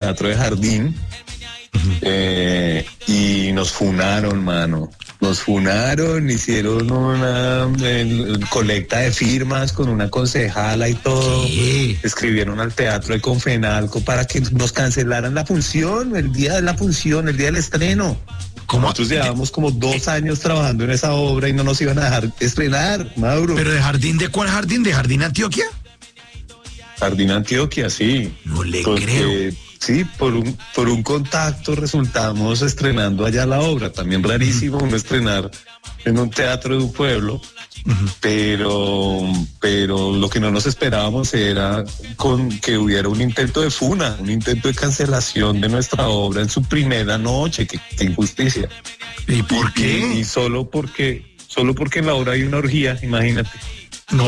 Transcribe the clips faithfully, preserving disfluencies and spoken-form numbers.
Teatro de Jardín. Uh-huh. eh, y nos funaron, mano. Nos funaron, hicieron una eh, colecta de firmas con una concejala y todo. ¿Qué? Escribieron al Teatro de Confenalco para que nos cancelaran la función, el día de la función, el día del estreno. ¿Cómo? Nosotros llevábamos como dos años trabajando en esa obra y no nos iban a dejar estrenar, Mauro. ¿Pero de Jardín, de cuál Jardín? ¿De Jardín Antioquia? Jardín Antioquia, sí. No le Porque, creo. Sí, por un, por un contacto resultamos estrenando allá la obra. También rarísimo uh-huh. uno estrenar en un teatro de un pueblo, uh-huh. pero, pero lo que no nos esperábamos era con que hubiera un intento de funa, un intento de cancelación de nuestra obra en su primera noche. Qué, qué injusticia. ¿Y por qué? Y, y solo porque, solo porque en la obra hay una orgía, imagínate. No.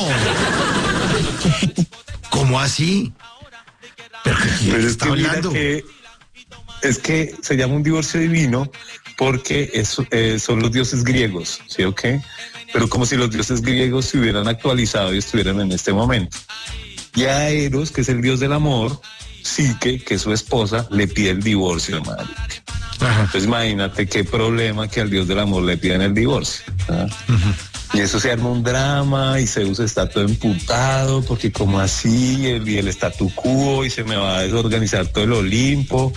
¿Cómo así? ¿Pero qué pues está es que hablando? Que, es que se llama un divorcio divino porque es, eh, son los dioses griegos, ¿sí o qué? Pero como si los dioses griegos se hubieran actualizado y estuvieran en este momento. Y a Eros, que es el dios del amor, Psique, que es su esposa, le pide el divorcio, hermano. Entonces imagínate qué problema que al dios del amor le pidan el divorcio. ¿Ah? Uh-huh. Y eso se arma un drama y Zeus está todo emputado porque como así, el, y el statu quo y se me va a desorganizar todo el Olimpo.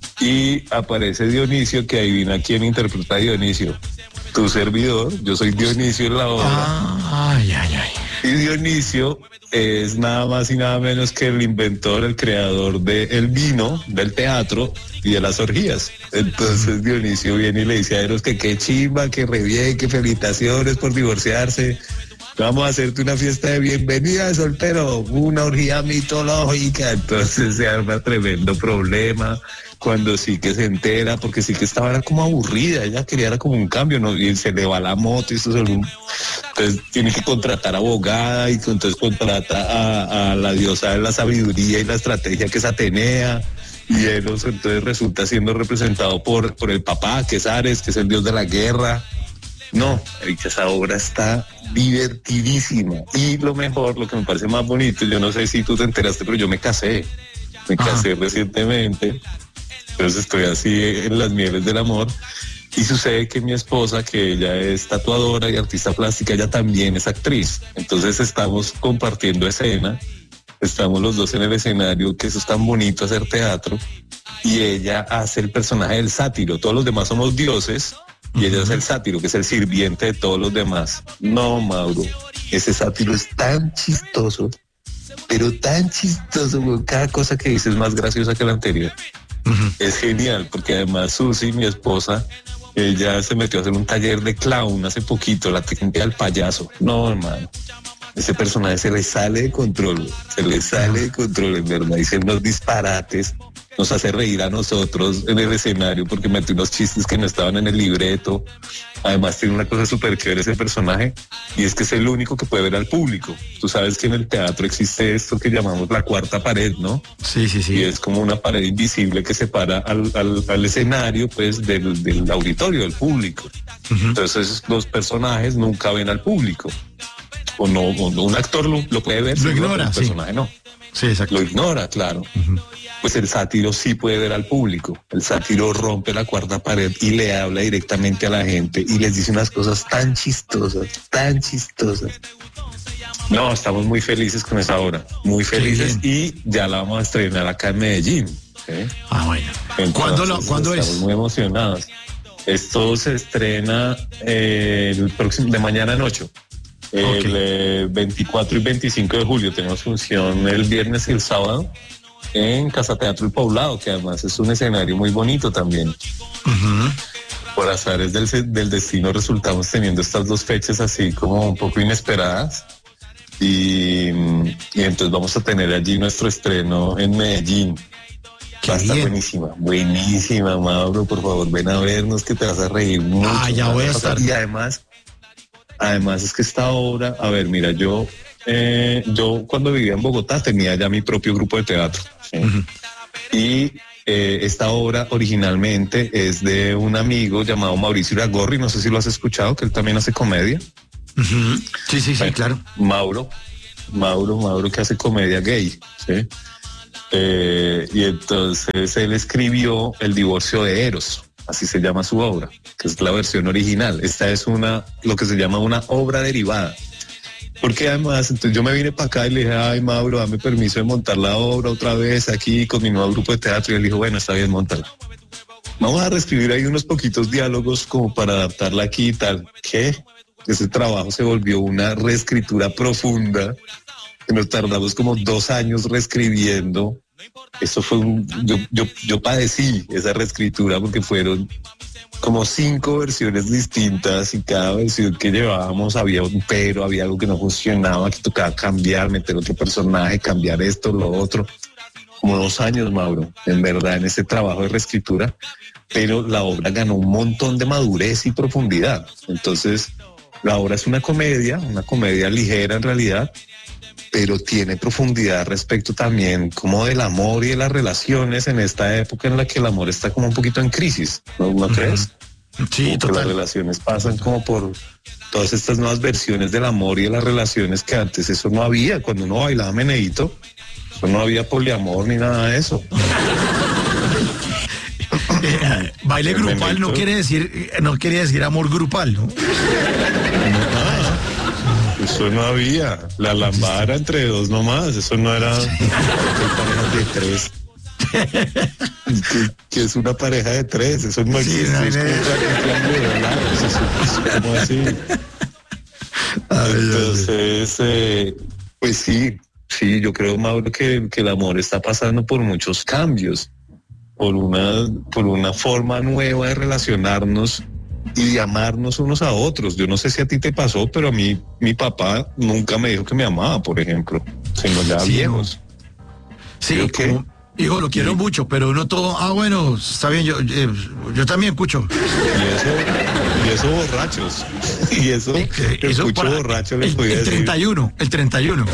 Y aparece Dionisio, que adivina quién interpreta a Dionisio. Tu servidor, yo soy Dionisio en la obra. Ah, ay, ay, ay. Y Dionisio es nada más y nada menos que el inventor, el creador del vino, del teatro y de las orgías. Entonces Dionisio viene y le dice a Eros que qué chimba, que re bien, que felicitaciones por divorciarse. Vamos a hacerte una fiesta de bienvenida de soltero, una orgía mitológica. Entonces se arma tremendo problema cuando sí que se entera, porque sí que estaba era como aburrida, ella quería era como un cambio, ¿no? Y se le va la moto y eso es un... Entonces tiene que contratar abogada y entonces contrata a, a la diosa de la sabiduría y la estrategia que es Atenea. Y Eros entonces resulta siendo representado por, por el papá, que es Ares, que es el dios de la guerra. No, esa obra está divertidísima. Y lo mejor, lo que me parece más bonito, yo no sé si tú te enteraste, pero yo me casé. Me casé Ajá. recientemente. Entonces estoy así en las mieles del amor. Y sucede que mi esposa, que ella es tatuadora y artista plástica, ella también es actriz. Entonces estamos compartiendo escena. Estamos los dos en el escenario, que eso es tan bonito hacer teatro. Y ella hace el personaje del sátiro. Todos los demás somos dioses. Y ella es el sátiro, que es el sirviente de todos los demás. No, Mauro, ese sátiro es tan chistoso, pero tan chistoso, cada cosa que dice es más graciosa que la anterior. Uh-huh. Es genial, porque además Susi, mi esposa, ella se metió a hacer un taller de clown hace poquito, la técnica del payaso. No, hermano, ese personaje se le sale de control, se le sale de control, en verdad, dice unos disparates. Nos hace reír a nosotros en el escenario porque mete unos chistes que no estaban en el libreto. Además tiene una cosa súper chévere ese personaje, y es que es el único que puede ver al público. Tú sabes que en el teatro existe esto que llamamos la cuarta pared, ¿no? Sí, sí, sí. Y es como una pared invisible que separa al, al, al escenario, pues, del, del auditorio, del público. Uh-huh. Entonces los personajes nunca ven al público. O no, o no un actor lo, lo puede ver, lo ignora, el sí. personaje no. Sí, exacto. Lo ignora, claro. Uh-huh. Pues el sátiro sí puede ver al público. El sátiro rompe la cuarta pared y le habla directamente a la gente y les dice unas cosas tan chistosas, tan chistosas. No, estamos muy felices con esa obra, muy felices, y ya la vamos a estrenar acá en Medellín. ¿Sí? Ah, bueno. Entonces, ¿Cuándo, lo, ¿cuándo estamos es? muy emocionados. Esto se estrena eh, el próximo, de mañana en ocho. El okay. eh, veinticuatro y veinticinco de julio tenemos función el viernes y el sábado en Casa Teatro El Poblado, que además es un escenario muy bonito también. Uh-huh. Por azares del, del destino resultamos teniendo estas dos fechas así como un poco inesperadas, y, y entonces vamos a tener allí nuestro estreno en Medellín. Va a estar buenísima, buenísima, Mauro, por favor ven a vernos que te vas a reír mucho. Ah, ya voy a estar. Y además, además es que esta obra, a ver, mira, yo Eh, yo cuando vivía en Bogotá tenía ya mi propio grupo de teatro, ¿sí? Uh-huh. Y eh, esta obra originalmente es de un amigo llamado Mauricio Iragorri, no sé si lo has escuchado, que él también hace comedia. Uh-huh. Sí, sí, sí, bueno, claro. Mauro, Mauro, Mauro que hace comedia gay, ¿sí? Eh, y entonces él escribió El divorcio de Eros, así se llama su obra, que es la versión original. Esta es una, lo que se llama una obra derivada. Porque además, entonces yo me vine para acá y le dije, ay, Mauro, dame permiso de montar la obra otra vez aquí con mi nuevo grupo de teatro. Y él dijo, bueno, está bien, móntala. Vamos a reescribir ahí unos poquitos diálogos como para adaptarla aquí y tal. ¿Qué? Ese trabajo se volvió una reescritura profunda, que nos tardamos como dos años reescribiendo. Eso fue un, yo, yo, yo padecí esa reescritura porque fueron como cinco versiones distintas y cada versión que llevábamos había un pero, había algo que no funcionaba, que tocaba cambiar, meter otro personaje, cambiar esto, lo otro. Como dos años, Mauro, en verdad, en este trabajo de reescritura, pero la obra ganó un montón de madurez y profundidad. Entonces, la obra es una comedia, una comedia ligera en realidad, pero tiene profundidad respecto también como del amor y de las relaciones en esta época en la que el amor está como un poquito en crisis, ¿no, ¿no uh-huh. crees? Sí, total. Las relaciones pasan como por todas estas nuevas versiones del amor y de las relaciones que antes eso no había. Cuando uno bailaba meneíto, eso no había poliamor ni nada de eso. eh, baile grupal meneíto. no quiere decir no quiere decir amor grupal, ¿no? Eso no había, la lambada era entre dos nomás, eso no era sí. parejas de tres. que, que es una pareja de tres, eso no existe, sí, no, es como así. Ay, entonces, eh, pues sí, sí, yo creo, Mauro, que, que el amor está pasando por muchos cambios, por una, por una forma nueva de relacionarnos y de amarnos unos a otros. Yo no sé si a ti te pasó, pero a mí, mi papá nunca me dijo que me amaba, por ejemplo, sino ya sí, viejos. Sí, como, hijo, lo quiero sí. mucho, pero uno todo, ah, bueno, está bien, yo, yo, yo también escucho. Y eso, y eso borrachos, y eso, sí, el eso escucho para, borracho le el, podía el decir. treinta y uno, el treinta y uno.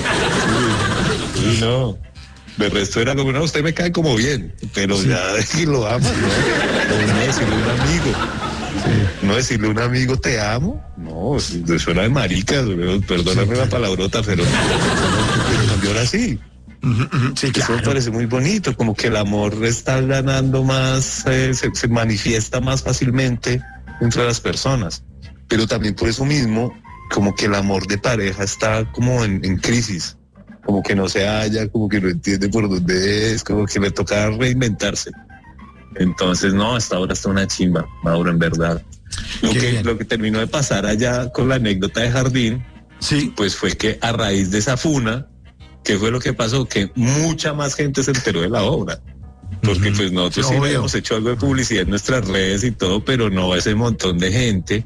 Sí, sí, no. De resto era como, no, usted me cae como bien, pero sí. ya de que lo amo, ¿no? O no decirle a un amigo. Sí. No decirle a un amigo te amo, no, suena de maricas, perdóname sí, la palabrota, pero cambió ahora sí. Sí, claro. Eso me parece muy bonito, como que el amor está ganando más, eh, se, se manifiesta más fácilmente entre las personas, pero también por eso mismo, como que el amor de pareja está como en, en crisis, como que no se halla, como que no entiende por dónde es, como que le toca reinventarse. Entonces, no, hasta ahora está una chimba, Mauro, en verdad. Lo que, lo que terminó de pasar allá con la anécdota de Jardín, sí, pues fue que a raíz de esa funa, ¿qué fue lo que pasó? Que mucha más gente se enteró de la obra. Porque uh-huh. pues nosotros sí, sí hemos hecho algo de publicidad en nuestras redes y todo, pero no ese montón de gente.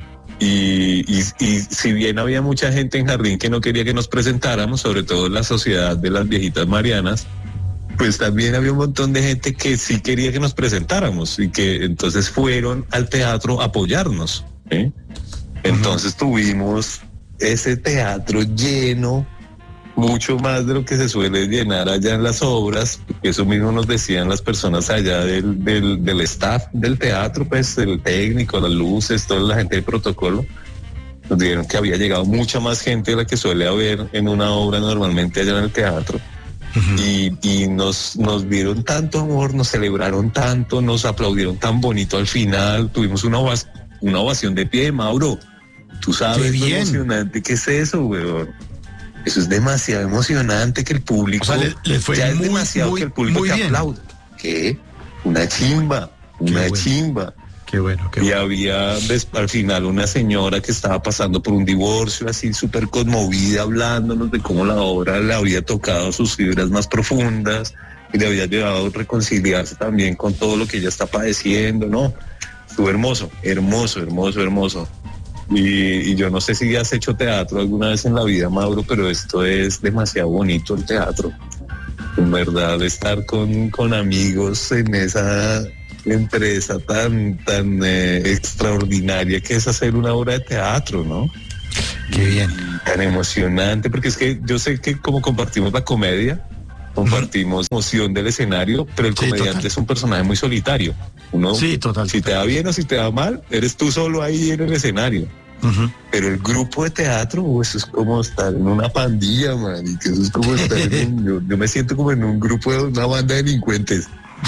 Y, y, y si bien había mucha gente en Jardín que no quería que nos presentáramos, sobre todo en la Sociedad de las Viejitas Marianas, pues también había un montón de gente que sí quería que nos presentáramos y que entonces fueron al teatro a apoyarnos, ¿eh? Entonces uh-huh. tuvimos ese teatro lleno, mucho más de lo que se suele llenar allá en las obras. Eso mismo nos decían las personas allá del, del, del staff del teatro, pues el técnico, las luces, toda la gente del protocolo. Nos dijeron que había llegado mucha más gente de la que suele haber en una obra normalmente allá en el teatro. Uh-huh. Y, y nos, nos dieron tanto amor, nos celebraron tanto, nos aplaudieron tan bonito al final. Tuvimos una, ovac- una ovación de pie, Mauro. Tú sabes lo emocionante que es eso, weón. Eso es demasiado emocionante que el público. O sea, le, le fue ya muy, es demasiado muy, que el público te aplaude. ¿Qué? Una chimba, una qué bueno. chimba. Qué bueno, qué y bueno. había des, al final una señora que estaba pasando por un divorcio, así súper conmovida, hablándonos de cómo la obra le había tocado sus fibras más profundas y le había llevado a reconciliarse también con todo lo que ella está padeciendo, ¿no? Estuvo hermoso, hermoso, hermoso, hermoso. Y, y yo no sé si has hecho teatro alguna vez en la vida, Mauro, pero esto es demasiado bonito, el teatro. En verdad, estar con, con amigos en esa empresa tan, tan eh, extraordinaria que es hacer una obra de teatro, ¿no? Qué bien. Y tan emocionante, porque es que yo sé que como compartimos la comedia, compartimos uh-huh. emoción del escenario, pero el sí, comediante total. Es un personaje muy solitario. Uno, sí, total. Si total. te da bien o si te da mal, eres tú solo ahí en el escenario. Uh-huh. Pero el grupo de teatro, oh, eso es como estar en una pandilla, man, y que eso es como estar en un, yo, yo me siento como en un grupo de una banda de delincuentes.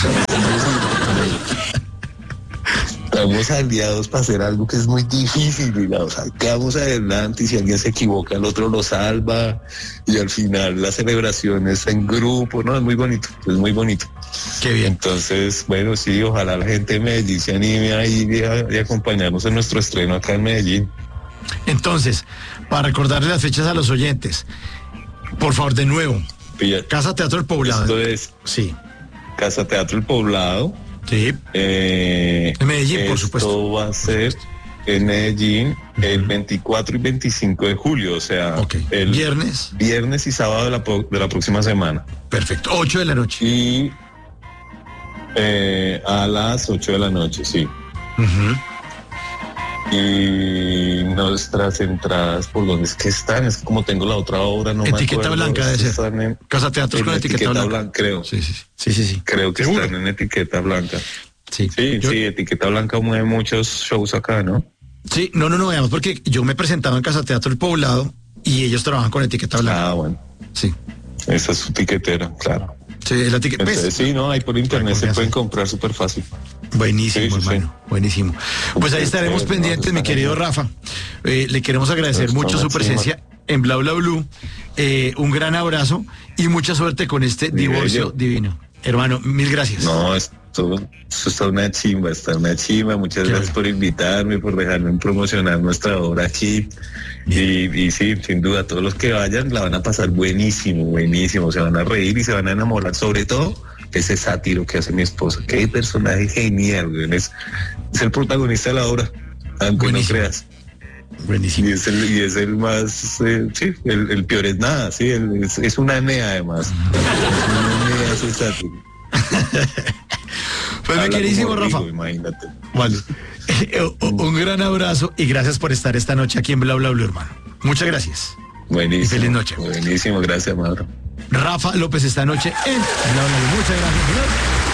Estamos aliados para hacer algo que es muy difícil, y la, o sea, quedamos adelante y si alguien se equivoca el otro lo salva y al final la celebración es en grupo, no, es muy bonito, es muy bonito. Qué bien. Entonces, bueno, sí, ojalá la gente de Medellín se anime ahí y acompañarnos en nuestro estreno acá en Medellín. Entonces, para recordarle las fechas a los oyentes, por favor, de nuevo, Pilla, Casa Teatro El Poblado. Esto es sí. Casa Teatro El Poblado. Sí. Eh, en Medellín, por supuesto. Esto va a ser en Medellín uh-huh. el veinticuatro y veinticinco de julio, o sea, okay. el viernes. Viernes y sábado de la, de la próxima semana. Perfecto, ocho de la noche. Y eh, a las ocho de la noche, sí. Uh-huh. Y nuestras entradas, ¿por dónde es que están? Es que como tengo la otra obra, no etiqueta me acuerdo. Blanca de ser. En, Casa Teatro con etiqueta, etiqueta blanca. blanca. Creo. Sí, sí, sí, sí, sí. Creo que ¿Seguro? Están en etiqueta blanca. Sí, sí, yo... sí, etiqueta blanca mueve muchos shows acá, ¿no? Sí, no, no, no, veamos, porque yo me presentaba en Casa Teatro El Poblado y ellos trabajan con etiqueta blanca. Ah, bueno. Sí. Esa es su tiquetera, claro. Sí, la etiqueta. Entonces, sí, no, ahí por internet se pueden comprar súper fácil. Buenísimo, sí, sí, hermano, sí. Buenísimo. Pues ahí estaremos sí, pendientes, no, mi querido ahí. Rafa. Eh, le queremos agradecer pues mucho su presencia en Bla Bla Blue. Eh, un gran abrazo y mucha suerte con este mi divorcio bello. divino. Hermano, mil gracias. No, esto, esto está una chimba, está una chimba. Muchas Qué gracias bueno. por invitarme, por dejarme promocionar nuestra obra aquí. Y, y sí, sin duda, todos los que vayan la van a pasar buenísimo, buenísimo. Se van a reír y se van a enamorar, sobre todo ese sátiro que hace mi esposa. Qué personaje genial, güey. Es, es el protagonista de la obra, aunque buenísimo. no creas. Buenísimo. Y es el, y es el más, eh, sí, el, el peor es nada, sí, el, es, es una nea además. Es una nea ese sátiro. Pues mi queridísimo Rafa. Rico, imagínate. Vale. Un gran abrazo y gracias por estar esta noche aquí en Bla Bla Bla, hermano. Muchas gracias. Buenísimo. Y feliz noche. Buenísimo, gracias, Mauro. Rafa López esta noche en Bla Bla Bla. Muchas gracias.